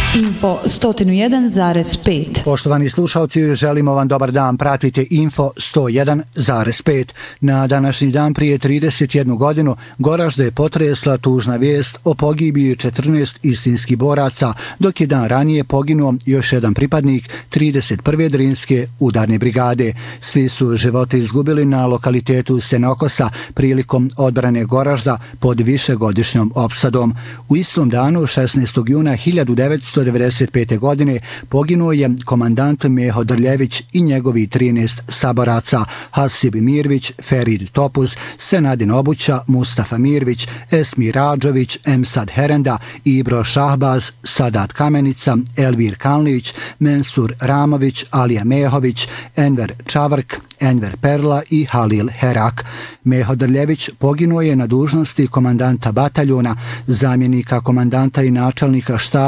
Info 101,5. Poštovani slušalci, želimo vam dobar dan. Pratite Info 101,5. Na današnji dan prije 31 godinu Goražde je potresla tužna vijest o pogibiji 14 istinskih boraca, dok je dan ranije poginuo još jedan pripadnik 31. Drinske udarne brigade. Svi su živote izgubili na lokalitetu Senokosa prilikom odbrane Goražda pod višegodišnjom opsadom. U istom danu, 16. juna 1995. godine, poginuo je komandant Meho Drljević i njegovi 13 saboraca: Hasib Mirvić, Ferid Topuz, Senadin Obuća, Mustafa Mirvić, Esmi Radžović, Emsad Herenda, Ibro Šahbaz, Sadat Kamenica, Elvir Kanlić, Mensur Ramović, Alija Mehović, Enver Čavrk, Enver Perla i Halil Herak. Meho Drljević poginuo je na dužnosti komandanta bataljona, zamjenika komandanta i načelnika štaba